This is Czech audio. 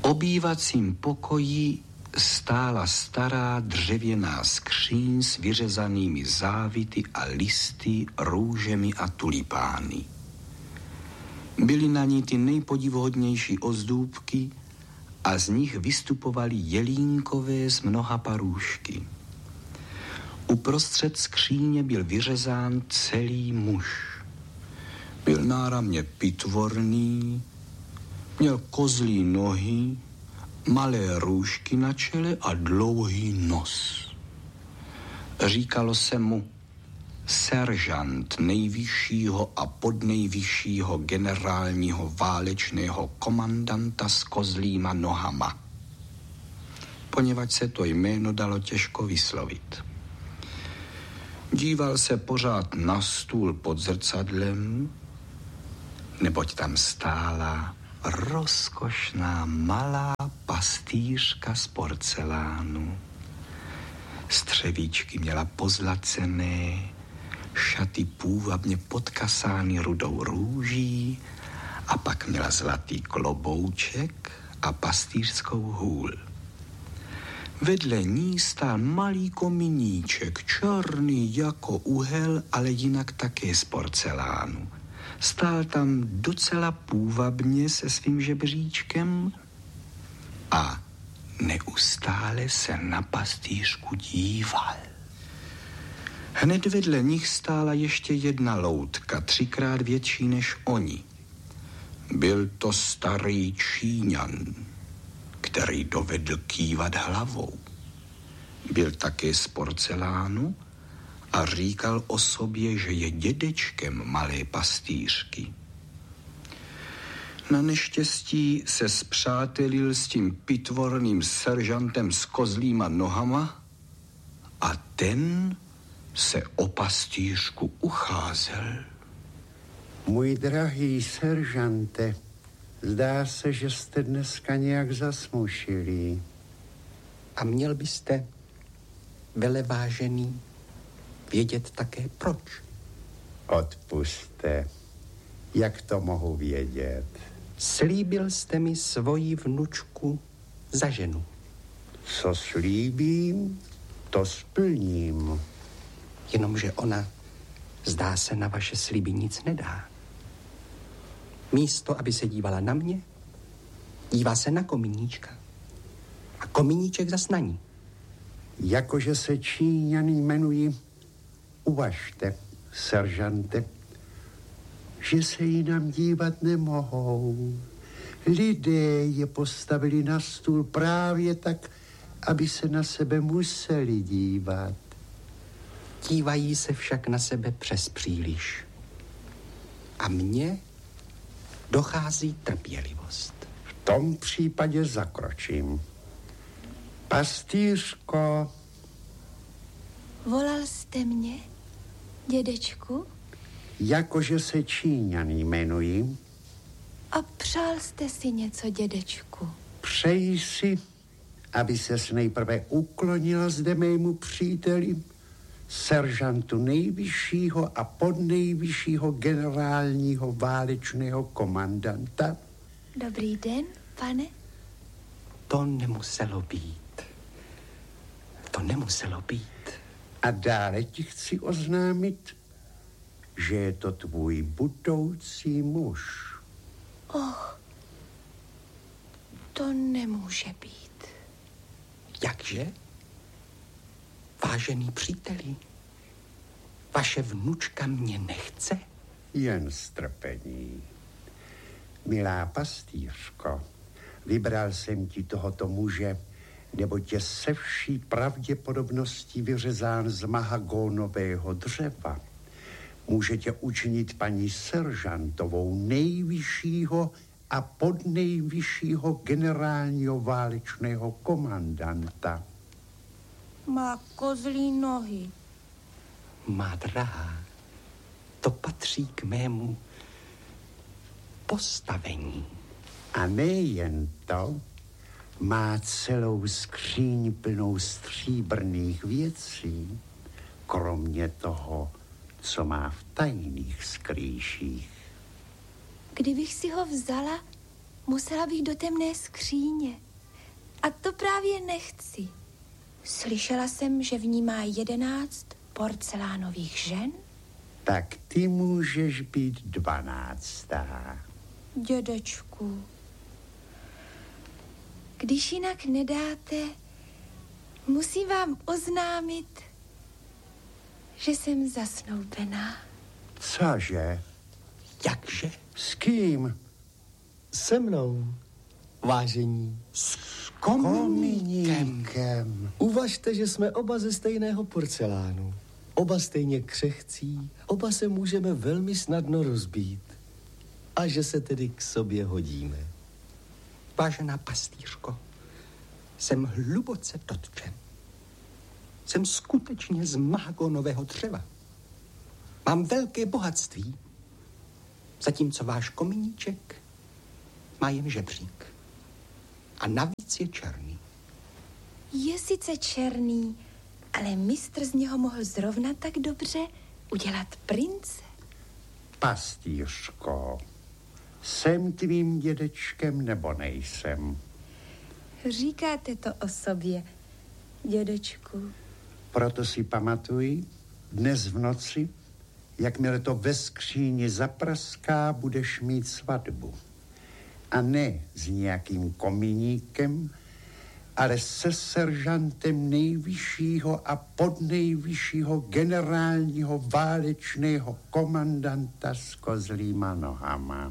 obývacím pokoji stála stará dřevěná skříň s vyřezanými závity a listy, růžemi a tulipány. Byly na ní ty nejpodivuhodnější ozdůbky a z nich vystupovaly jelínkové z mnoha parůžky. Uprostřed skříně byl vyřezán celý muž. Byl náramně pitvorný, měl kozlí nohy, malé růžky na čele a dlouhý nos. Říkalo se mu seržant nejvyššího a podnejvyššího generálního válečného komandanta s kozlýma nohama, poněvadž se to jméno dalo těžko vyslovit. Díval se pořád na stůl pod zrcadlem, neboť tam stála rozkošná malá pastýřka z porcelánu. Střevíčky měla pozlacené, šaty půvabně podkasány rudou růží a pak měla zlatý klobouček a pastýřskou hůl. Vedle ní stál malý komíníček, černý jako uhel, ale jinak také z porcelánu. Stál tam docela půvabně se svým žebříčkem a neustále se na pastýřku díval. Hned vedle nich stála ještě jedna loutka, 3krát větší než oni. Byl to starý Číňan, který dovedl kývat hlavou. Byl také z porcelánu a říkal o sobě, že je dědečkem malé pastýřky. Na neštěstí se spřátelil s tím pitvorným seržantem s kozlýma nohama a ten se o pastýřku ucházel. Můj drahý seržante, zdá se, že jste dneska nějak zasmušilí. A měl byste, velevážený, vědět také proč. Odpusťte. Jak to mohu vědět? Slíbil jste mi svoji vnučku za ženu. Co slíbím, to splním. Jenomže ona, zdá se, na vaše sliby nic nedá. Místo, aby se dívala na mě, dívá se na komíníčka. A komíníček zas na ní. Jakože se Číňany jmenují, uvažte, seržante, že se jinam dívat nemohou. Lidé je postavili na stůl právě tak, aby se na sebe museli dívat. Dívají se však na sebe přes příliš. A mně dochází trpělivost. V tom případě zakročím. Pastýřko. Volal jste mě, dědečku? Jakože se Číňany jmenují. A přál jste si něco, dědečku? Přeji si, aby ses nejprve uklonila zde mému příteli, seržantu nejvyššího a podnejvyššího generálního válečného komandanta. Dobrý den, pane. To nemuselo být. To nemuselo být. A dále ti chci oznámit, že je to tvůj budoucí muž. Och, to nemůže být. Jakže? Vážený příteli, vaše vnučka mě nechce? Jen strpení. Milá pastýřko, vybral jsem ti tohoto muže, neboť je se vší pravděpodobností vyřezán z mahagónového dřeva. Může tě učinit paní seržantovou nejvyššího a podnejvyššího generálního válečného komandanta. Má kozlí nohy. Má drahá, to patří k mému postavení. A nejen to, má celou skříň plnou stříbrných věcí, kromě toho, co má v tajných skrýších. Kdybych si ho vzala, musela bych do temné skříně. A to právě nechci. Slyšela jsem, že v ní má 11 porcelánových žen. Tak ty můžeš být 12. Dědečku, když jinak nedáte, musím vám oznámit, že jsem zasnoubená. Cože? Jakže? S kým? Se mnou, vážení. S kominíkem. Uvažte, že jsme oba ze stejného porcelánu. Oba stejně křehcí, oba se můžeme velmi snadno rozbít. A že se tedy k sobě hodíme. Vážená pastýřko, jsem hluboce dotčen. Jsem skutečně z mahagonového dřeva. Mám velké bohatství, zatímco váš kominíček má jen žebřík. A navíc je černý. Je sice černý, ale mistr z něho mohl zrovna tak dobře udělat prince. Pastýřko, jsem tvým dědečkem nebo nejsem? Říkáte to o sobě, dědečku. Proto si pamatuj, dnes v noci, jakmile to ve skříni zapraská, budeš mít svatbu. A ne s nějakým kominíkem, ale se seržantem nejvyššího a podnejvyššího generálního válečného komandanta s kozlýma nohama.